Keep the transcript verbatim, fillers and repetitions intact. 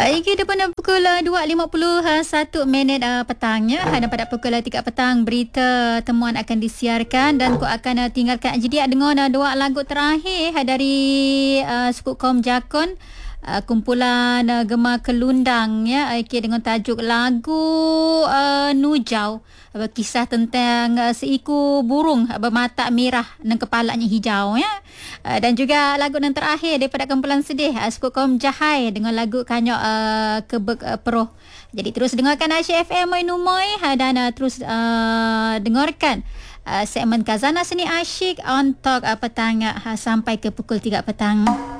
Baik, kita pada pukul uh, dua lima puluh satu minit uh, petangnya. Dan pada pukul tiga petang, berita temuan akan disiarkan. Dan aku akan uh, tinggalkan jadi dengan uh, dua lagu terakhir uh, dari uh, suku kaum Jakun. Uh, kumpulan uh, Gemar Kelundang ya, okay, dengan tajuk lagu uh, Nujau, uh, kisah tentang uh, seekor burung uh, bermata merah dan kepalanya hijau ya. Uh, dan juga lagu yang terakhir daripada kumpulan sedih uh, suku kaum Jahai dengan lagu Kanyok uh, Kebek uh, Peroh. Jadi terus dengarkan Aisyah F M Moy uh, dan uh, terus uh, dengarkan uh, segmen Khazanah Seni Asyik on Talk uh, petang uh, sampai ke pukul tiga petang.